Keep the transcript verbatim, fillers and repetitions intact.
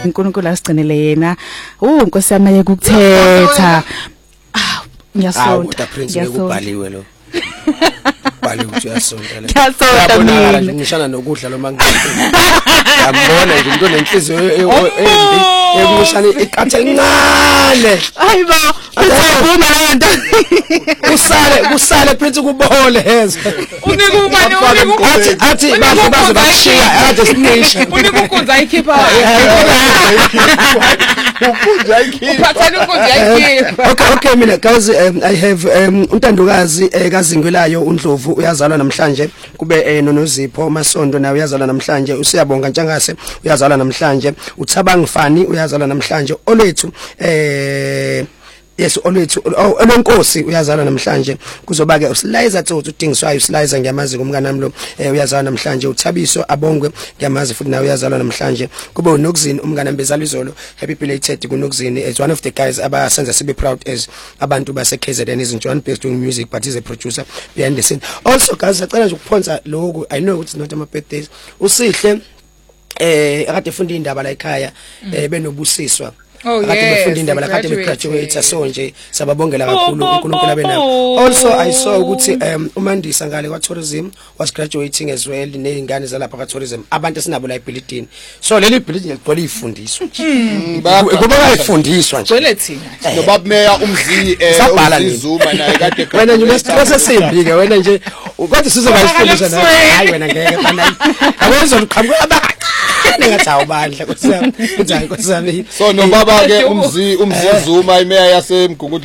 uNkulunkulu asigcinele yena uh Nkosi yami ayeke ukuthetha ngiyasonta ngiyasonta lo bali ukuthi uyasonta la ngiyasonta mina ngishana nokudla lo mangisi yabona nje into nenhliziyo embi ekushana ikathe incane ayibo uzobuma lento usale kusale prince kubole heza unika umani unika athi athi baze baze bashiya ade sinisha unika ukunza ayikhipha ukunza ayikhipha uphathele ukunza ayikhipha okay okay mina guys um, I have um, untandokazi ekazingwelayo uNdlovu uyazalwa namhlanje kube noNozipho Masondo naye uyazalwa namhlanje usiyabonga Ntshangase uyazalwa namhlanje uThabang Fani uyazalwa namhlanje olethu eh yes olethu olonkosi uyazalwa namhlanje kuzoba ke uSliza Tsotsi udingiswayo uSliza ngiyamazi kumngana nami lo uyazalwa namhlanje uThabiso Abongwe ngiyamazi futhi nawe uyazalwa namhlanje kube uNokuzini umngana mbezalwa izolo happy belated kuNokuzini is one of the guys abasenza sibe proud as abantu base K Z N is John based doing music but is a producer behind the scene also guys sacela nje ukuphonsa lokho I know it's not my birthdays usihle eh akade funda indaba la ekhaya eh benobusiswa akade befunda indaba la akade begraduate so nje sababongela kakhulu uNkulunkulu abenabo also I saw ukuthi um uMandisa ngale kwa tourism was graduating as well nezingane zalapha kwa tourism abantu esinabo la eBuilding so leli building ligcwele ifundiswa kuba bayifundiswa nje gcwele thina nobaba meya umzi umzizuma naye kade wena nje lesithosa sembi ke wena nje kodwa sizobayifundisa nawe hayi wena ngeke bana awenza uqhamuka abaka ngathi awubandla kusami kuthi hayi kusami so nobaba ke umzi umzizuma imeya yasemgungu